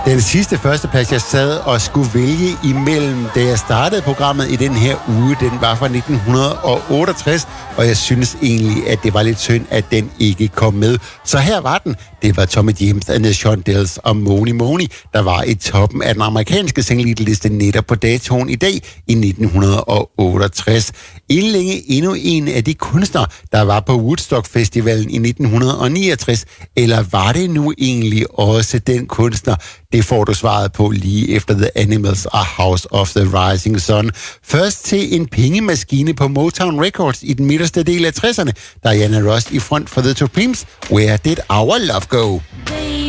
Den sidste førsteplads, jeg sad og skulle vælge imellem, da jeg startede programmet i den her uge, den var fra 1968, og jeg synes egentlig, at det var lidt synd, at den ikke kom med. Så her var den. Det var Tommy James and the Shondells og Money Money, der var i toppen af den amerikanske singleliste netop på datoen i dag i 1968. Inden længe endnu en af de kunstnere, der var på Woodstock Festivalen i 1969, eller var det nu egentlig også den kunstner? Det får du svaret på lige efter The Animals og House of the Rising Sun. Først til en pengemaskine på Motown Records i den midterste del af 60'erne. Diana Ross i front for The Supremes. Where Did Our Love Go?